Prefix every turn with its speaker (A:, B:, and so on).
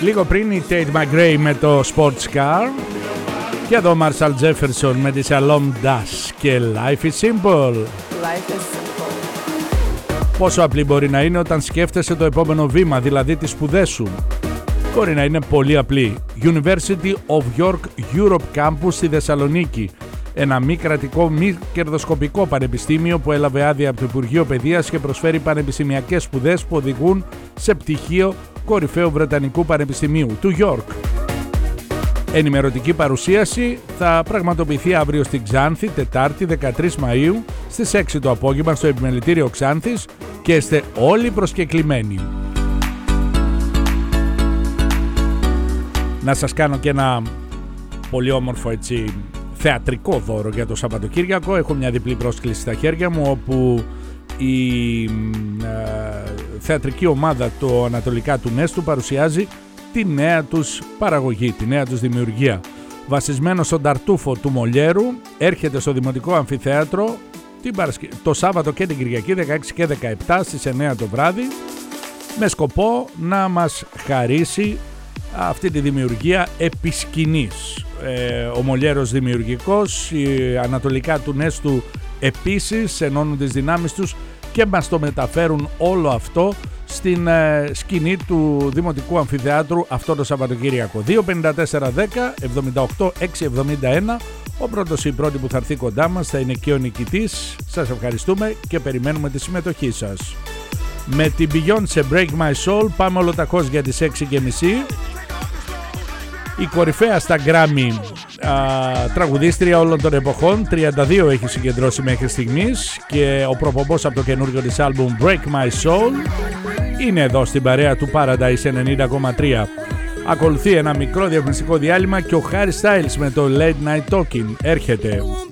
A: Λίγο πριν η Tate McRae με το Sports Car. Και εδώ Marshall Jefferson με τη Shalom Dash και Life is Simple.
B: Life is simple.
A: Πόσο απλή μπορεί να είναι όταν σκέφτεσαι το επόμενο βήμα, δηλαδή τις σπουδές σου. Μπορεί να είναι πολύ απλή. University of York Europe Campus στη Θεσσαλονίκη. Ένα μη κρατικό, μη κερδοσκοπικό πανεπιστήμιο που έλαβε άδεια από το Υπουργείο Παιδείας και προσφέρει πανεπιστημιακές σπουδές που οδηγούν σε πτυχίο κορυφαίου Βρετανικού Πανεπιστημίου του York. Ενημερωτική παρουσίαση θα πραγματοποιηθεί αύριο στην Ξάνθη, Τετάρτη 13 Μαΐου στις 6 το απόγευμα στο Επιμελητήριο Ξάνθης και είστε όλοι προσκεκλημένοι. Να σας κάνω και ένα πολύ όμορφο έτσι θεατρικό δώρο για το Σαββατοκύριακο. Έχω μια διπλή πρόσκληση στα χέρια μου όπου η θεατρική ομάδα του Ανατολικά του Νέστου παρουσιάζει τη νέα τους παραγωγή, τη νέα τους δημιουργία. Βασισμένο στον Ταρτούφο του Μολιέρου, έρχεται στο Δημοτικό Αμφιθέατρο το Σάββατο και την Κυριακή 16 και 17 στις 9 το βράδυ με σκοπό να μας χαρίσει αυτή τη δημιουργία επί σκηνής. Ο Μολιέρος δημιουργικός, οι Ανατολικά του Νέστου επίσης ενώνουν τις δυνάμεις τους και μας το μεταφέρουν όλο αυτό στην σκηνή του Δημοτικού Αμφιθεάτρου αυτό το Σαββατοκύριακο. 25410 78 671. Ο πρώτος ή η πρώτη που θα έρθει κοντά μας θα είναι και ο νικητής. Σας ευχαριστούμε και περιμένουμε τη συμμετοχή σας. Με την Beyoncé Break My Soul πάμε ολοταχώς για τις 6:30. Η κορυφαία στα Grammy τραγουδίστρια όλων των εποχών, 32 έχει συγκεντρώσει μέχρι στιγμής και ο προπομπός από το καινούργιο της άλμπουμ Break My Soul είναι εδώ στην παρέα του Paradise 90,3. Ακολουθεί ένα μικρό διαφημιστικό διάλειμμα και ο Harry Styles με το Late Night Talking έρχεται.